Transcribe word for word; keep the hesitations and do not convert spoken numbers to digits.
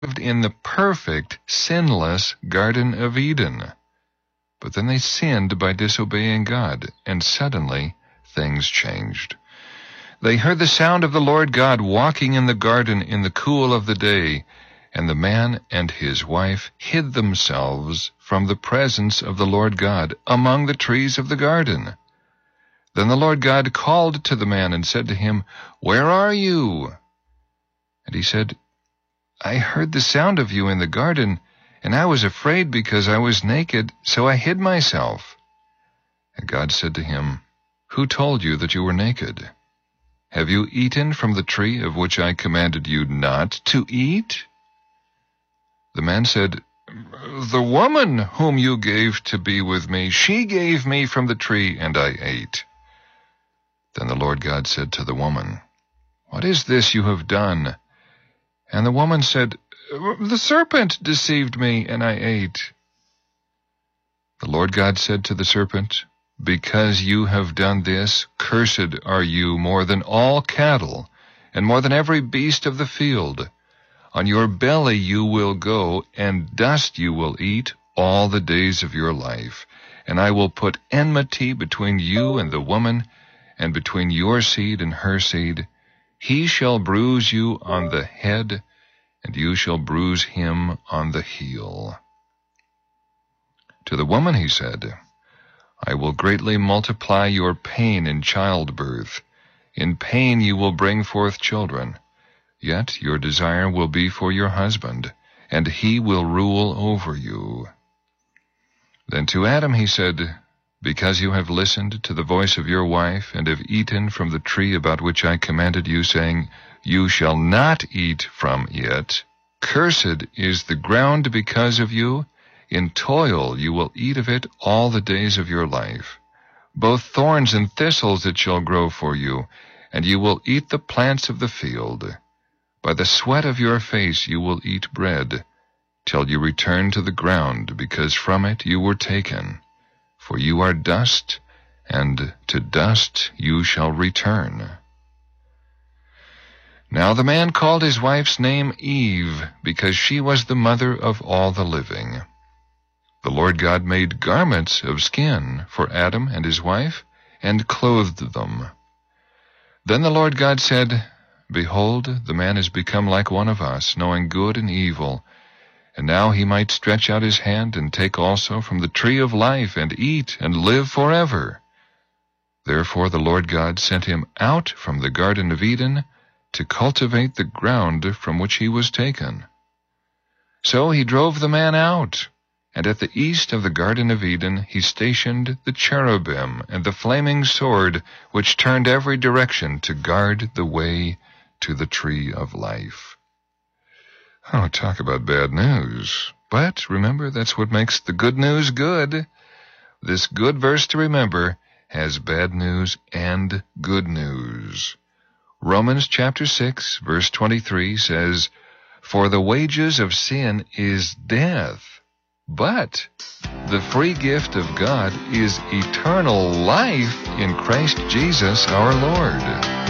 lived in the perfect, sinless Garden of Eden. But then they sinned by disobeying God, and suddenly things changed. They heard the sound of the Lord God walking in the garden in the cool of the day, and the man and his wife hid themselves from the presence of the Lord God among the trees of the garden. Then the Lord God called to the man and said to him, "Where are you?" And he said, "I heard the sound of you in the garden, and I was afraid because I was naked, so I hid myself." And God said to him, "Who told you that you were naked? Have you eaten from the tree of which I commanded you not to eat?" The man said, "The woman whom you gave to be with me, she gave me from the tree, and I ate." Then the Lord God said to the woman, "What is this you have done?" And the woman said, "The serpent deceived me, and I ate." The Lord God said to the serpent, "Because you have done this, cursed are you more than all cattle, and more than every beast of the field. On your belly you will go, and dust you will eat all the days of your life. And I will put enmity between you and the woman, and between your seed and her seed. He shall bruise you on the head, and you shall bruise him on the heel." To the woman he said, "I will greatly multiply your pain in childbirth. In pain you will bring forth children. Yet your desire will be for your husband, and he will rule over you." Then to Adam he said, "Because you have listened to the voice of your wife, and have eaten from the tree about which I commanded you, saying, 'You shall not eat from it,' cursed is the ground because of you. In toil you will eat of it all the days of your life. Both thorns and thistles it shall grow for you, and you will eat the plants of the field. By the sweat of your face you will eat bread, till you return to the ground, because from it you were taken. For you are dust, and to dust you shall return." Now the man called his wife's name Eve, because she was the mother of all the living. The Lord God made garments of skin for Adam and his wife, and clothed them. Then the Lord God said, "Behold, the man has become like one of us, knowing good and evil. And now he might stretch out his hand and take also from the tree of life and eat and live forever." Therefore the Lord God sent him out from the Garden of Eden to cultivate the ground from which he was taken. So he drove the man out, and at the east of the Garden of Eden he stationed the cherubim and the flaming sword, which turned every direction to guard the way to the tree of life. Oh, talk about bad news. But remember, that's what makes the good news good. This good verse to remember has bad news and good news. Romans chapter six, verse twenty-three says, "For the wages of sin is death, but the free gift of God is eternal life in Christ Jesus our Lord."